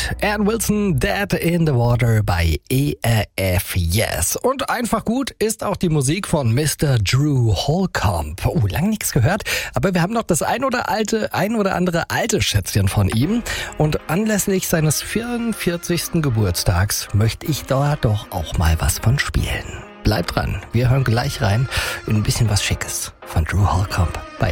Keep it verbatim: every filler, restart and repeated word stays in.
Hit. Ann Wilson, Dead in the Water bei E R F Yes. Und einfach gut ist auch die Musik von Mister Drew Holcomb. Oh, lang nichts gehört, aber wir haben noch das ein oder alte, ein oder andere alte Schätzchen von ihm. Und anlässlich seines vierundvierzigsten Geburtstags möchte ich da doch auch mal was von spielen. Bleibt dran, wir hören gleich rein in ein bisschen was Schickes von Drew Holcomb bei